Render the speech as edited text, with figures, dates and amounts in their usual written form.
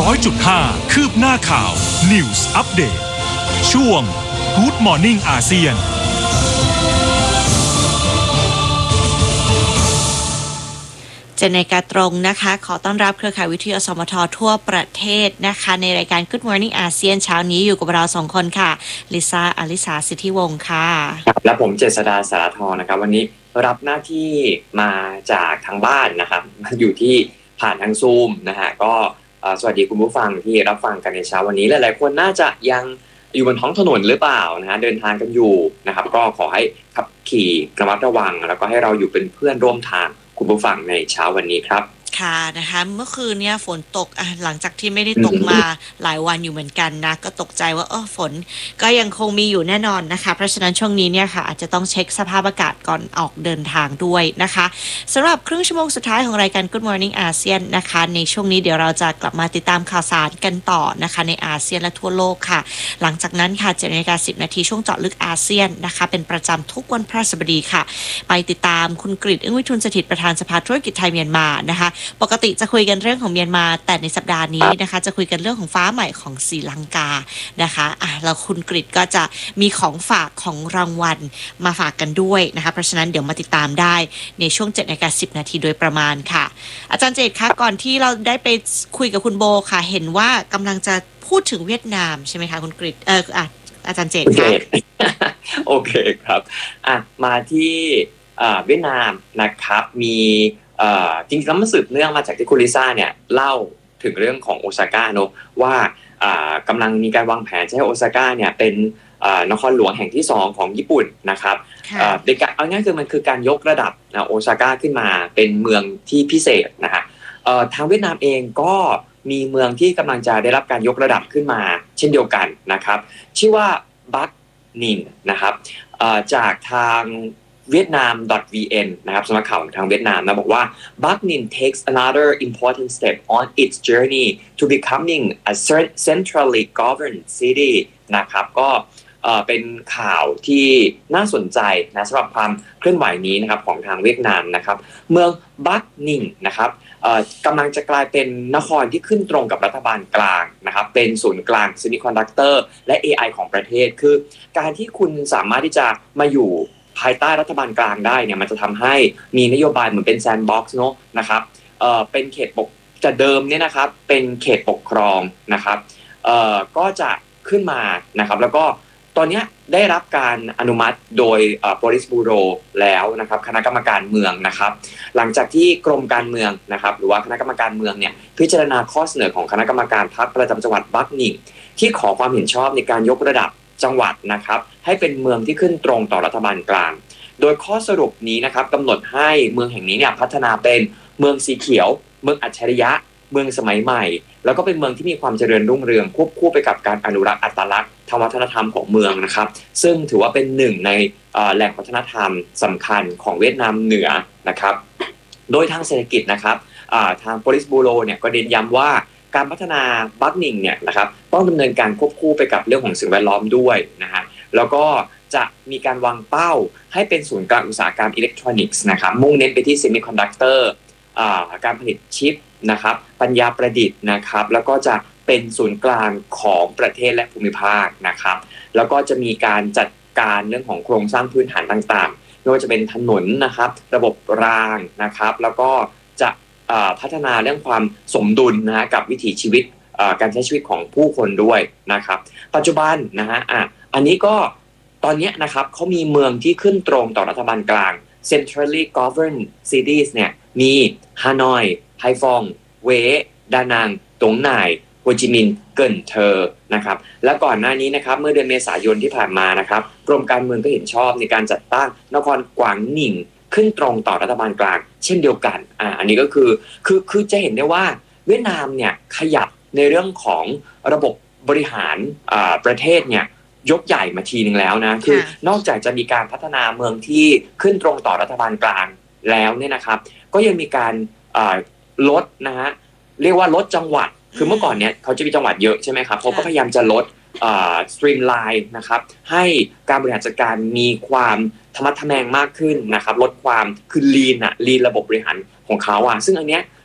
100.5 คืบหน้าข่าว News Update ช่วง Good Morning อาเซียน 7 นาฬิกาตรงนะคะขอต้อนรับเครือข่ายวิทยุอสมททั่วประเทศนะคะในรายการ Good Morning อาเซียนเช้านี้อยู่กับเรา2คนค่ะลิซ่าอลิสาสิทธิวงศ์ค่ะและผมเจษฎาสารทรนะครับวันนี้รับหน้าที่มาจากทางบ้านนะครับอยู่ที่ผ่านทางซูมนะฮะก็สวัสดีคุณผู้ฟังที่รับฟังกันในเช้าวันนี้หลายๆคนน่าจะยังอยู่บนท้องถนนหรือเปล่านะฮะเดินทางกันอยู่นะครับก็ขอให้ขับขี่ระมัดระวังแล้วก็ให้เราอยู่เป็นเพื่อนร่วมทางคุณผู้ฟังในเช้าวันนี้ครับค่ะนะคะเมื่อคืนเนี่ยฝนตกหลังจากที่ไม่ได้ตกมาหลายวันอยู่เหมือนกันนะก็ตกใจว่าฝนก็ยังคงมีอยู่แน่นอนนะคะเพราะฉะนั้นช่วงนี้เนี่ยค่ะอาจจะต้องเช็คสภาพอากาศก่อนออกเดินทางด้วยนะคะสำหรับครึ่งชั่วโมงสุดท้ายของรายการ Good Morning อาเซียนนะคะในช่วงนี้เดี๋ยวเราจะกลับมาติดตามข่าวสารกันต่อนะคะในอาเซียนและทั่วโลกค่ะหลังจากนั้นค่ะ 7:10 นาทีช่วงเจาะลึกอาเซียนนะคะเป็นประจำทุกวันพฤหัสบดีค่ะไปติดตามคุณกฤษ อึ้งวิทูลสถิตย์ประธานสภาธุรกิจไทยเมียนมานะคะปกติจะคุยกันเรื่องของเมียนมาแต่ในสัปดาห์นี้นะคะจะคุยกันเรื่องของฟ้าใหม่ของศรีลังกานะคะแล้วคุณกฤษก็จะมีของฝากของรางวัลมาฝากกันด้วยนะคะเพราะฉะนั้นเดี๋ยวมาติดตามได้ในช่วง 7:10 นาทีโดยประมาณค่ะอาจารย์เจตคะก่อนที่เราได้ไปคุยกับคุณโบค่ะเห็นว่ากำลังจะพูดถึงเวียดนามใช่ไหมคะคุณกฤษอาจารย์เจตคะโอเคครับมาที่เวียดนามนะครับมีจริงๆแล้วมันสืบเนื่องมาจากที่คุณลิซ่าเนี่ยเล่าถึงเรื่องของโอซาก้าเนอะว่ากำลังมีการวางแผนจะให้โอซาก้าเนี่ยเป็นนครหลวงแห่งที่2ของญี่ปุ่นนะครับในการเอาง่ายคือมันคือการยกระดับโอซาก้าขึ้นมาเป็นเมืองที่พิเศษนะฮะทางเวียดนามเองก็มีเมืองที่กำลังจะได้รับการยกระดับขึ้นมาเช่นเดียวกันนะครับชื่อว่าบักนินนะครับจากทางเวียดนาม .vn นะครับสำนักข่าวทางเวียดนามนะบอกว่า Bac Ninh takes another important step on its journey to becoming a centrally governed city นะครับก็เป็นข่าวที่น่าสนใจนะสำหรับความเคลื่อนไหวนี้นะครับของทางเวียดนามนะครับเมืองบักนิงนะครับกำลังจะกลายเป็นนครที่ขึ้นตรงกับรัฐบาลกลางนะครับเป็นศูนย์กลางเซมิคอนดักเตอร์และ AI ของประเทศคือการที่คุณสามารถที่จะมาอยู่ภายใต้รัฐบาลกลางได้เนี่ยมันจะทำให้มีนโยบายเหมือนเป็นแซนด์บ็อกซ์เนาะนะครับเป็นเขตปกจะเดิมเนี่ยนะครับเป็นเขตปกครองนะครับก็จะขึ้นมานะครับแล้วก็ตอนนี้ได้รับการอนุมัติโดยPolice Bureau แล้วนะครับคณะกรรมการเมืองนะครับหลังจากที่กรมการเมืองนะครับหรือว่าคณะกรรมการเมืองเนี่ยพิจารณาข้อเสนอของคณะกรรมการพรรคประจำจังหวัดบักนิงที่ขอความเห็นชอบในการยกระดับจังหวัดนะครับให้เป็นเมืองที่ขึ้นตรงต่อรัฐบาลกลางโดยข้อสรุปนี้นะครับกำหนดให้เมืองแห่งนี้เนี่ยพัฒนาเป็นเมืองสีเขียวเมืองอัจฉริยะเมืองสมัยใหม่แล้วก็เป็นเมืองที่มีความเจริญรุ่งเรืองควบคู่ไปกับการอนุรักษ์อัตลักษณ์ทางวัฒนธรรมของเมืองนะครับซึ่งถือว่าเป็นหนึ่งในแหล่งวัฒนธรรมสำคัญของเวียดนามเหนือนะครับโดยทางเศรษฐกิจนะครับทาง Police Bureau เนี่ยก็เน้นย้ำว่าการพัฒนาบักนิงเนี่ยนะครับต้องดำเนินการควบคู่ไปกับเรื่องของสิ่งแวดล้อมด้วยนะฮะแล้วก็จะมีการวางเป้าให้เป็นศูนย์กลางอุตสาหกรรมอิเล็กทรอนิกส์นะครับมุ่งเน้นไปที่เซมิคอนดักเตอร์การผลิตชิปนะครับปัญญาประดิษฐ์นะครับแล้วก็จะเป็นศูนย์กลางของประเทศและภูมิภาคนะครับแล้วก็จะมีการจัดการเรื่องของโครงสร้างพื้นฐานต่างๆไม่ว่าจะเป็นถนนนะครับระบบรางนะครับแล้วก็จะพัฒนาเรื่องความสมดุลนะฮะกับวิถีชีวิตการใช้ชีวิตของผู้คนด้วยนะครับปัจจุบันนะฮะอันนี้ก็ตอนนี้นะครับเขามีเมืองที่ขึ้นตรงต่อรัฐบาลกลาง centrally governed cities เนี่ยมีฮานอยไฮฟองเวดานังตงหน่ายโฮจิมินห์เกินเทอร์นะครับและก่อนหน้านี้นะครับเมื่อเดือนเมษายนที่ผ่านมานะครับกรมการเมืองก็เห็นชอบในการจัดตั้งนครกวางหนิงขึ้นตรงต่อรัฐบาลกลางเช่นเดียวกันอันนี้ก็คือจะเห็นได้ว่าเวียดนามเนี่ยขยับในเรื่องของระบบบริหารประเทศเนี่ยยกใหญ่มาทีนึงแล้วนะคือนอกจากจะมีการพัฒนาเมืองที่ขึ้นตรงต่อรัฐบาลกลางแล้วเนี่ยนะครับก็ยังมีการลดนะฮะเรียกว่าลดจังหวัดคือเมื่อก่อนเนี่ยเขาจะมีจังหวัดเยอะใช่ไหมครับเขาก็พยายามจะลดสตรีมไลน์นะครับให้การบริหารจัดการมีความธรรมะทะแมงมากขึ้นนะครับลดความคือลีนระบบบริหารของเขาซึ่งอันเนี้ย